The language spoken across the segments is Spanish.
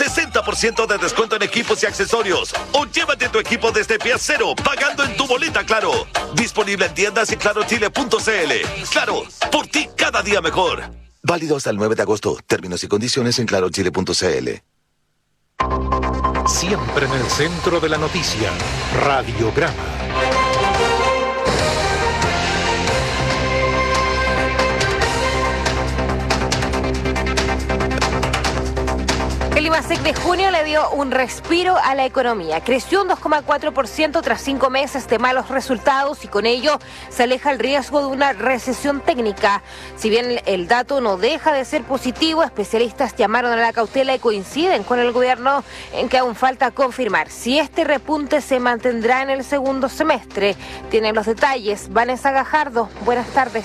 60% de descuento en equipos y accesorios. O llévate tu equipo desde pie cero, pagando en tu boleta Claro. Disponible en tiendas y clarochile.cl. Claro, por ti cada día mejor. Válido hasta el 9 de agosto. Términos y condiciones en clarochile.cl. Siempre en el centro de la noticia. Radiograma. El IMASEC de junio le dio un respiro a la economía. Creció un 2,4% tras 5 meses de malos resultados y con ello se aleja el riesgo de una recesión técnica. Si bien el dato no deja de ser positivo, especialistas llamaron a la cautela y coinciden con el gobierno en que aún falta confirmar si este repunte se mantendrá en el segundo semestre. Tienen los detalles Vanessa Gajardo. Buenas tardes.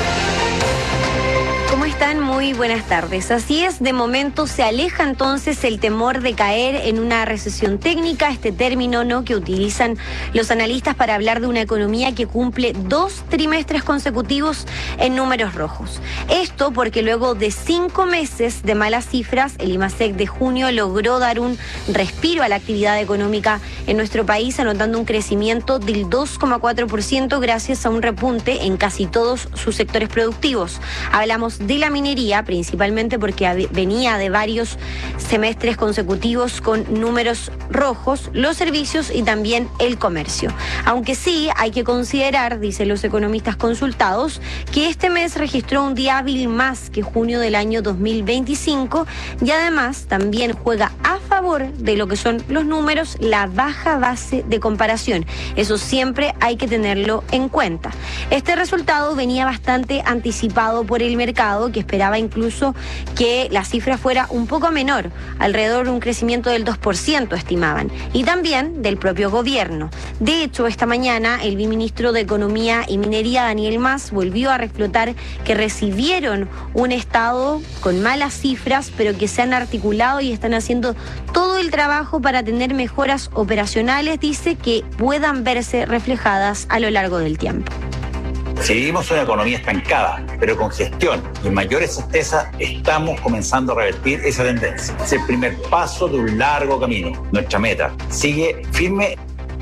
¿Cómo están? Muy buenas tardes. Así es, de momento se aleja entonces el temor de caer en una recesión técnica, este término ¿no? que utilizan los analistas para hablar de una economía que cumple 2 trimestres consecutivos en números rojos. Esto porque luego de 5 meses de malas cifras, el IMASEC de junio logró dar un respiro a la actividad económica en nuestro país, anotando un crecimiento del 2,4% gracias a un repunte en casi todos sus sectores productivos. Hablamos de la minería, principalmente porque venía de varios semestres consecutivos con números rojos, los servicios y también el comercio. Aunque sí hay que considerar, dicen los economistas consultados, que este mes registró un día hábil más que junio del año 2025 y además también juega a favor de lo que son los números la baja base de comparación. Eso siempre hay que tenerlo en cuenta. Este resultado venía bastante anticipado por el mercado, que esperaba incluso que la cifra fuera un poco menor, alrededor de un crecimiento del 2% estimaban, y también del propio gobierno. De hecho, esta mañana el viceministro de Economía y Minería, Daniel Mas, volvió a reflotar que recibieron un estado con malas cifras, pero que se han articulado y están haciendo todo el trabajo para tener mejoras operacionales, dice, que puedan verse reflejadas a lo largo del tiempo. Si vivimos una economía estancada, pero con gestión y mayores certezas, estamos comenzando a revertir esa tendencia. Es el primer paso de un largo camino. Nuestra meta sigue firme.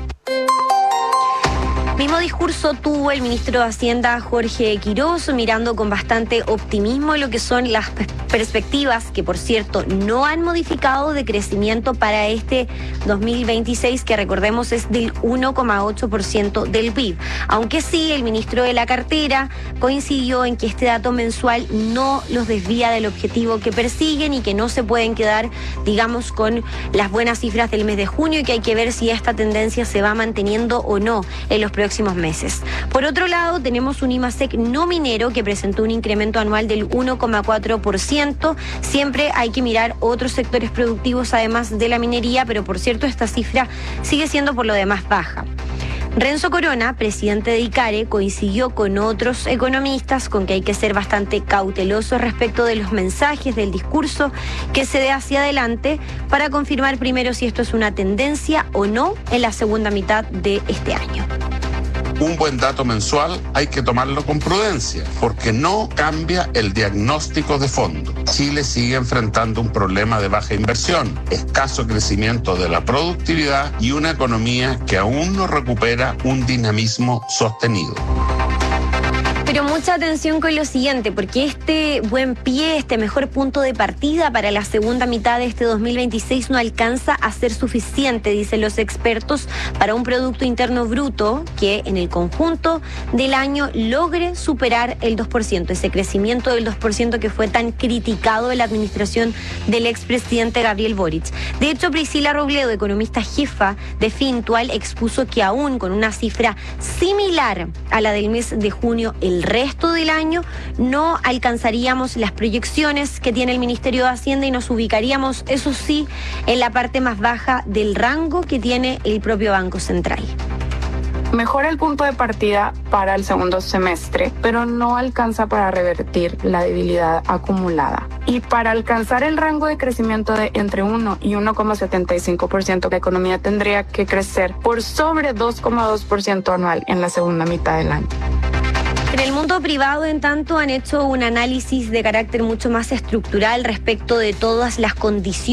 Mismo discurso tuvo el ministro de Hacienda, Jorge Quirós, mirando con bastante optimismo lo que son las perspectivas, que por cierto no han modificado, de crecimiento para este 2026, que recordemos es del 1,8% del PIB. Aunque sí, el ministro de la cartera coincidió en que este dato mensual no los desvía del objetivo que persiguen y que no se pueden quedar, digamos, con las buenas cifras del mes de junio, y que hay que ver si esta tendencia se va manteniendo o no en los próximos meses. Por otro lado, tenemos un IMASEC no minero que presentó un incremento anual del 1,4%. Siempre hay que mirar otros sectores productivos además de la minería, pero por cierto esta cifra sigue siendo por lo demás baja. Renzo Corona, presidente de ICARE, coincidió con otros economistas con que hay que ser bastante cautelosos respecto de los mensajes del discurso que se dé hacia adelante para confirmar primero si esto es una tendencia o no en la segunda mitad de este año. Un buen dato mensual hay que tomarlo con prudencia, porque no cambia el diagnóstico de fondo. Chile sigue enfrentando un problema de baja inversión, escaso crecimiento de la productividad y una economía que aún no recupera un dinamismo sostenido. Pero mucha atención con lo siguiente, porque este buen pie, este mejor punto de partida para la segunda mitad de este 2026 no alcanza a ser suficiente, dicen los expertos, para un Producto Interno Bruto que en el conjunto del año logre superar el 2%, ese crecimiento del 2% que fue tan criticado en la administración del expresidente Gabriel Boric. De hecho, Priscila Robledo, economista jefa de Fintual, expuso que aún con una cifra similar a la del mes de junio, el resto del año no alcanzaríamos las proyecciones que tiene el Ministerio de Hacienda y nos ubicaríamos, eso sí, en la parte más baja del rango que tiene el propio Banco Central. Mejora el punto de partida para el segundo semestre, pero no alcanza para revertir la debilidad acumulada. Y para alcanzar el rango de crecimiento de entre 1 y 1,75%, la economía tendría que crecer por sobre 2,2% anual en la segunda mitad del año. En el mundo privado, en tanto, han hecho un análisis de carácter mucho más estructural respecto de todas las condiciones